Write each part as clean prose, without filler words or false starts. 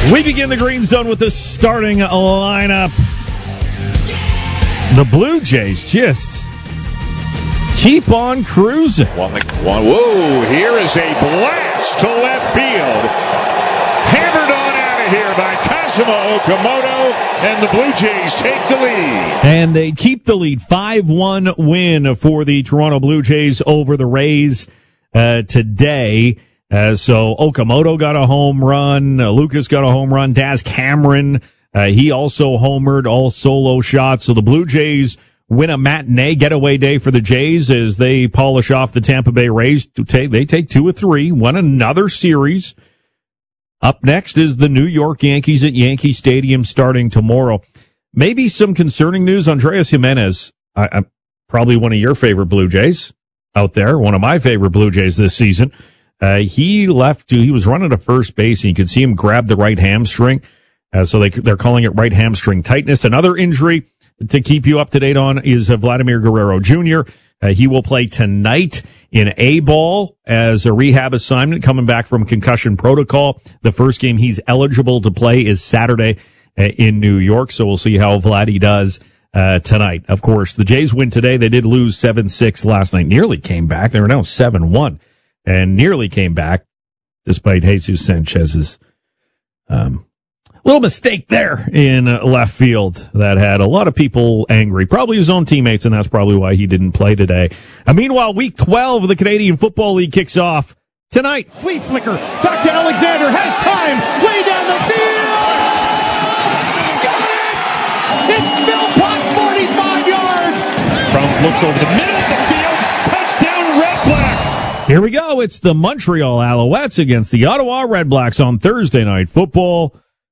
We begin the Green Zone with the starting lineup. The Blue Jays just keep on cruising. Whoa, here is a blast to left field. Hammered on out of here by Kazuma Okamoto, and the Blue Jays take the lead. And they keep the lead. 5-1 win for the Toronto Blue Jays over the Rays today. So Okamoto got a home run. Lucas got a home run. Daz Cameron, he also homered, all solo shots. So the Blue Jays win a matinee getaway day for the Jays as they polish off the Tampa Bay Rays. They take 2 of 3, won another series. Up next is the New York Yankees at Yankee Stadium starting tomorrow. Maybe some concerning news. Andreas Jimenez, probably one of your favorite Blue Jays out there, one of my favorite Blue Jays this season. He was running to first base, and you could see him grab the right hamstring. So they're calling it right hamstring tightness. Another injury to keep you up to date on is Vladimir Guerrero Jr. He will play tonight in A-ball as a rehab assignment coming back from concussion protocol. The first game he's eligible to play is Saturday in New York, so we'll see how Vladdy does tonight. Of course, the Jays win today. They did lose 7-6 last night. Nearly came back. They were down 7-1 and nearly came back despite Jesus Sanchez's little mistake there in left field that had a lot of people angry, probably his own teammates, and that's probably why he didn't play today. Meanwhile, Week 12 of the Canadian Football League kicks off tonight. Flea flicker, back to Alexander, has time, way down the field! Got it! It's Philpott, 45 yards! Crum looks over the middle of the field, touchdown Red Blacks! Here we go, it's the Montreal Alouettes against the Ottawa Red Blacks on Thursday Night Football.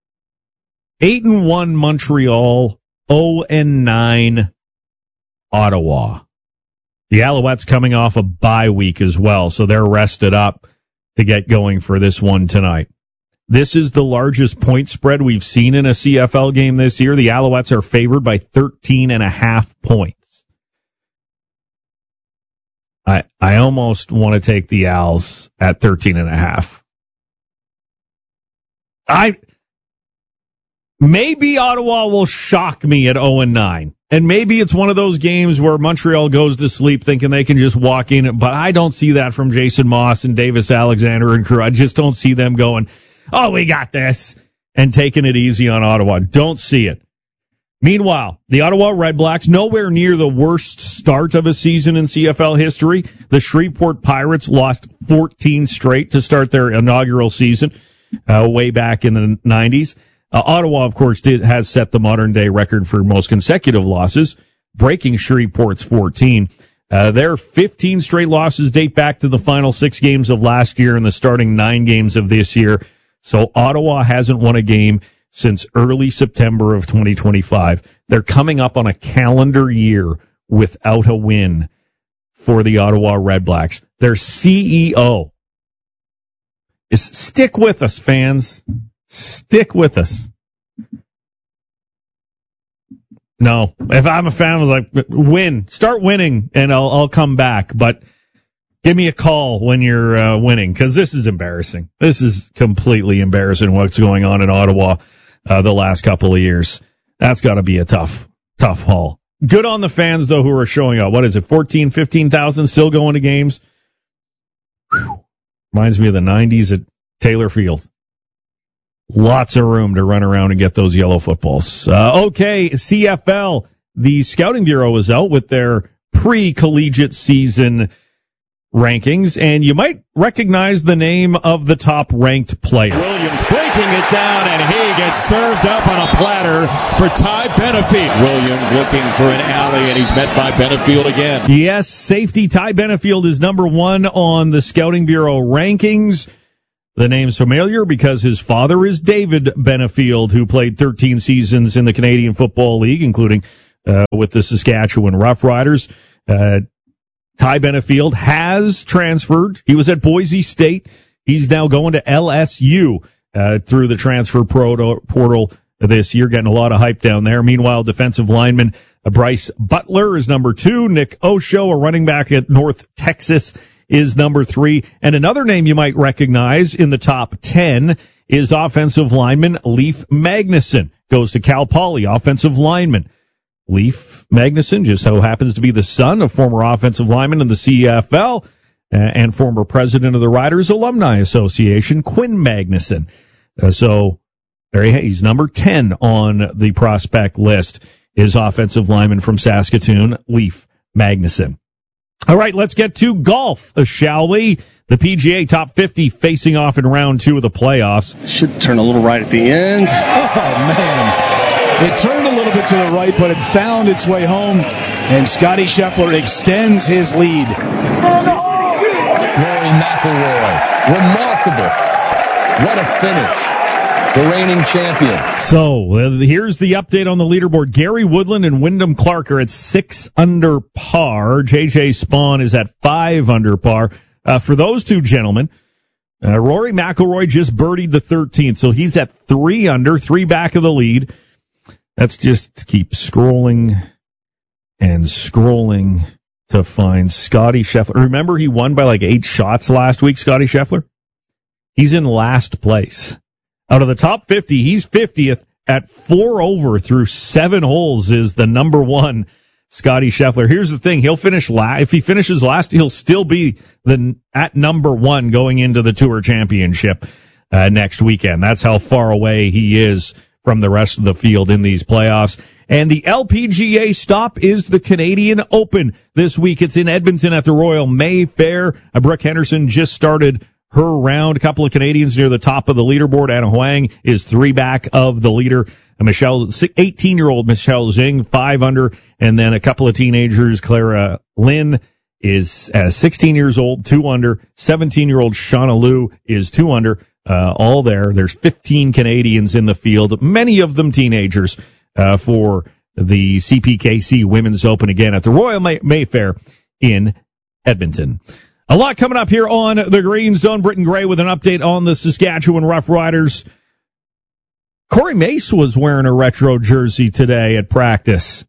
8-1 Montreal, 0-9 Ottawa. The Alouettes coming off a bye week as well, so they're rested up to get going for this one tonight. This is the largest point spread we've seen in a CFL game this year. The Alouettes are favored by 13.5 points. I almost want to take the Owls at 13.5. Maybe Ottawa will shock me at 0-9. And maybe it's one of those games where Montreal goes to sleep thinking they can just walk in. But I don't see that from Jason Moss and Davis Alexander and crew. I just don't see them going, oh, we got this, and taking it easy on Ottawa. Don't see it. Meanwhile, the Ottawa Red Blacks, nowhere near the worst start of a season in CFL history. The Shreveport Pirates lost 14 straight to start their inaugural season way back in the 90s. Ottawa, of course, has set the modern-day record for most consecutive losses, breaking Shreveport's 14. Their 15 straight losses date back to the final 6 games of last year and the starting 9 games of this year. So Ottawa hasn't won a game since early September of 2025. They're coming up on a calendar year without a win for the Ottawa Red Blacks. Their CEO is, stick with us, fans. Stick with us. No, if I'm a fan, I was like, win. Start winning, and I'll come back. But give me a call when you're winning, because this is embarrassing. This is completely embarrassing what's going on in Ottawa the last couple of years. That's got to be a tough haul. Good on the fans, though, who are showing up. What is it, 14, 15,000 still going to games? Whew. Reminds me of the 90s at Taylor Field. Lots of room to run around and get those yellow footballs. Okay, CFL. The Scouting Bureau is out with their pre-collegiate season rankings, and you might recognize the name of the top-ranked player. Williams breaking it down, and he gets served up on a platter for Ty Benefield. Williams looking for an alley, and he's met by Benefield again. Yes, safety Ty Benefield is number 1 on the Scouting Bureau rankings. The name's familiar because his father is David Benefield, who played 13 seasons in the Canadian Football League, including with the Saskatchewan Roughriders. Ty Benefield has transferred. He was at Boise State. He's now going to LSU through the transfer portal this year, getting a lot of hype down there. Meanwhile, defensive lineman Bryce Butler is number 2. Nick Osho, a running back at North Texas, is number 3. And another name you might recognize in the top 10 is offensive lineman Leif Magnuson. Goes to Cal Poly, offensive lineman. Leif Magnuson just so happens to be the son of former offensive lineman in the CFL and former president of the Riders Alumni Association, Quinn Magnuson. So there he's number 10 on the prospect list is offensive lineman from Saskatoon, Leif Magnuson. All right, let's get to golf, shall we? The PGA Top 50 facing off in round 2 of the playoffs. Should turn a little right at the end. Oh, man. It turned a little bit to the right, but it found its way home, and Scotty Scheffler extends his lead. Rory McIlroy. Remarkable. What a finish. The reigning champion. So, here's the update on the leaderboard. Gary Woodland and Wyndham Clark are at 6 under par. JJ Spawn is at 5 under par. For those two gentlemen, Rory McIlroy just birdied the 13th, so he's at 3 under, 3 back of the lead. Let's just keep scrolling and scrolling to find Scotty Scheffler. Remember he won by like 8 shots last week, Scotty Scheffler? He's in last place. Out of the top 50, he's 50th at 4 over through 7 holes is the number 1 Scotty Scheffler. Here's the thing. He'll finish if he finishes last, he'll still be at number 1 going into the Tour Championship next weekend. That's how far away he is from the rest of the field in these playoffs. And the LPGA stop is the Canadian Open this week. It's in Edmonton at the Royal Mayfair. Brooke Henderson just started her round. A couple of Canadians near the top of the leaderboard. Anna Huang is 3 back of the leader. 18-year-old Michelle Zhang, 5 under. And then a couple of teenagers. Clara Lynn is 16 years old, 2 under. 17-year-old Shauna Liu is 2 under. All there. There's 15 Canadians in the field, many of them teenagers, for the CPKC Women's Open again at the Royal Mayfair in Edmonton. A lot coming up here on the Green Zone. Britton Gray with an update on the Saskatchewan Roughriders. Corey Mace was wearing a retro jersey today at practice.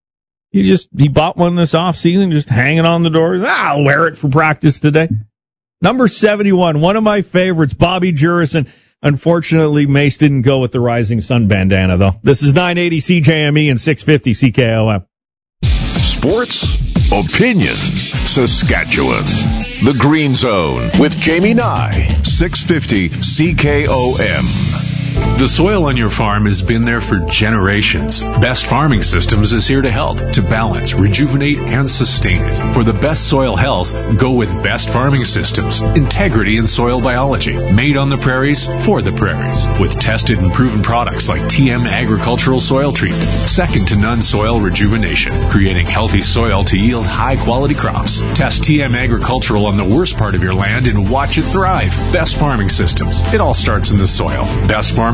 He bought one this offseason, just hanging on the doors. I'll wear it for practice today. Number 71, one of my favorites, Bobby Jurison. Unfortunately, Mace didn't go with the Rising Sun bandana, though. This is 980 CJME and 650 CKOM. Sports, opinion, Saskatchewan. The Green Zone with Jamie Nye, 650 CKOM. The soil on your farm has been there for generations. Best Farming Systems is here to help, to balance, rejuvenate, and sustain it. For the best soil health, go with Best Farming Systems. Integrity in soil biology. Made on the prairies, for the prairies. With tested and proven products like TM Agricultural Soil Treatment. Second to none soil rejuvenation. Creating healthy soil to yield high-quality crops. Test TM Agricultural on the worst part of your land and watch it thrive. Best Farming Systems. It all starts in the soil. bestfarming.ca.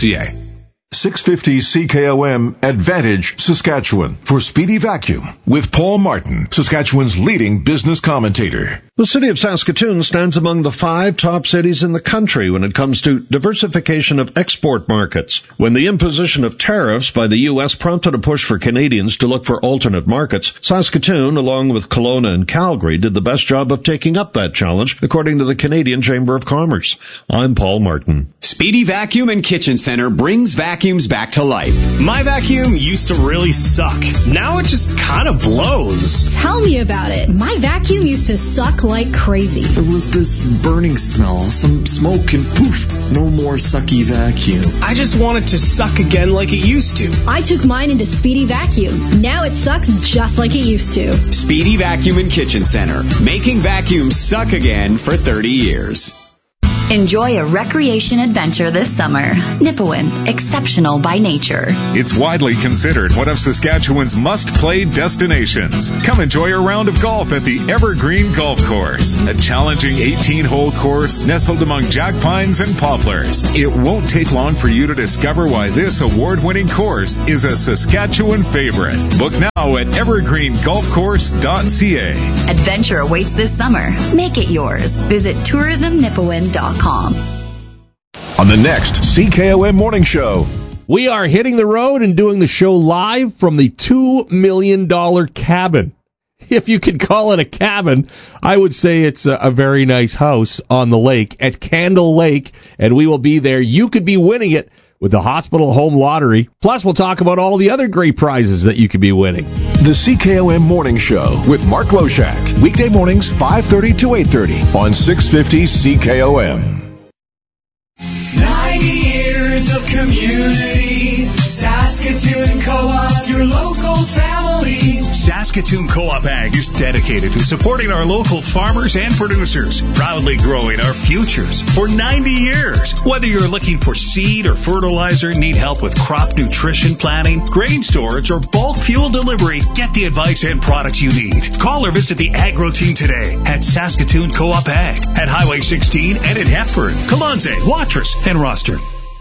650 CKOM Advantage Saskatchewan for Speedy Vacuum with Paul Martin, Saskatchewan's leading business commentator. The city of Saskatoon stands among the 5 top cities in the country when it comes to diversification of export markets. When the imposition of tariffs by the U.S. prompted a push for Canadians to look for alternate markets, Saskatoon, along with Kelowna and Calgary, did the best job of taking up that challenge, according to the Canadian Chamber of Commerce. I'm Paul Martin. Speedy Vacuum and Kitchen Center brings vacuums back to life. My vacuum used to really suck. Now it just kind of blows. Tell me about it. My vacuum used to suck like crazy. There was this burning smell, some smoke, and poof, no more sucky vacuum. I just want it to suck again like it used to. I took mine into Speedy Vacuum. Now it sucks just like it used to. Speedy Vacuum and Kitchen Center, making vacuums suck again for 30 years. Enjoy a recreation adventure this summer. Nipawin, exceptional by nature. It's widely considered one of Saskatchewan's must-play destinations. Come enjoy a round of golf at the Evergreen Golf Course, a challenging 18-hole course nestled among jack pines and poplars. It won't take long for you to discover why this award-winning course is a Saskatchewan favorite. Book now at evergreengolfcourse.ca. Adventure awaits this summer. Make it yours. Visit tourismnipawin.com. On the next CKOM Morning Show. We are hitting the road and doing the show live from the $2 million cabin. if you could call it a cabin, I would say it's a very nice house on the lake at Candle Lake, and we will be there. You could be winning it with the Hospital Home Lottery. Plus, we'll talk about all the other great prizes that you could be winning. The CKOM Morning Show with Mark Loshak. Weekday mornings, 5:30 to 8:30 on 650 CKOM. 90 years of community. Saskatoon Co-op, your local family. Saskatoon Co-op Ag is dedicated to supporting our local farmers and producers, proudly growing our futures for 90 years. Whether you're looking for seed or fertilizer, need help with crop nutrition planning, grain storage, or bulk fuel delivery, get the advice and products you need. Call or visit the Agro Team today at Saskatoon Co-op Ag at Highway 16 and in Hepburn, Colonze, Watrous, and Roster.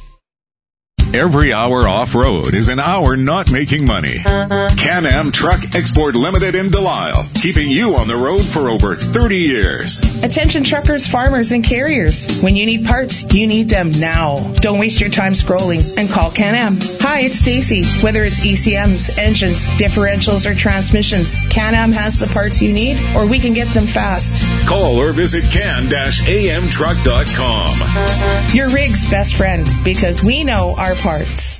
Every hour off-road is an hour not making money. Can-Am Truck Export Limited in Delisle, keeping you on the road for over 30 years. Attention truckers, farmers, and carriers. When you need parts, you need them now. Don't waste your time scrolling and call Can-Am. Hi, it's Stacy. Whether it's ECMs, engines, differentials, or transmissions, Can-Am has the parts you need, or we can get them fast. Call or visit can-amtruck.com. Your rig's best friend, because we know our parts.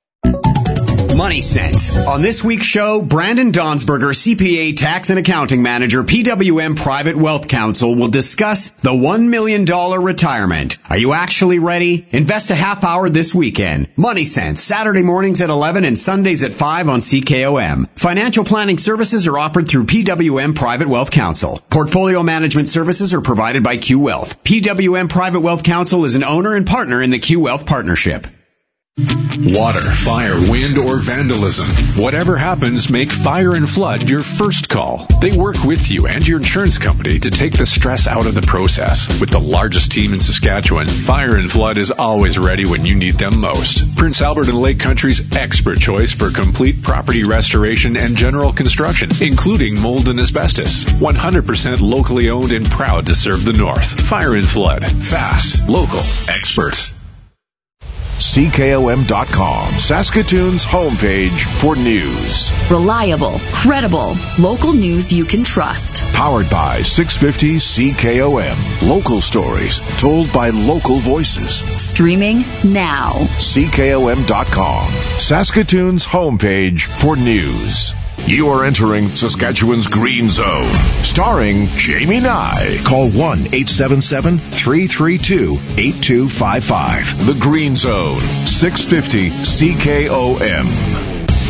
Money Sense. On this week's show, Brandon Donsberger, CPA Tax and Accounting Manager, PWM Private Wealth Counsel, will discuss the $1 million retirement. Are you actually ready? Invest a half hour this weekend. Money Sense, Saturday mornings at 11 and Sundays at 5 on CKOM. Financial planning services are offered through PWM Private Wealth Counsel. Portfolio management services are provided by Q Wealth. PWM Private Wealth Counsel is an owner and partner in the Q Wealth Partnership. Water, fire, wind, or vandalism. Whatever happens, make Fire and Flood your first call. They work with you and your insurance company to take the stress out of the process. With the largest team in Saskatchewan, Fire and Flood is always ready when you need them most. Prince Albert and Lake Country's expert choice for complete property restoration and general construction, including mold and asbestos. 100% locally owned and proud to serve the North. Fire and Flood. Fast, local, expert. CKOM.com, Saskatoon's homepage for news. Reliable, credible, local news you can trust. Powered by 650 CKOM. Local stories told by local voices. Streaming now. CKOM.com, Saskatoon's homepage for news. You are entering Saskatchewan's Green Zone. Starring Jamie Nye. Call 1-877-332-8255. The Green Zone, 650 CKOM.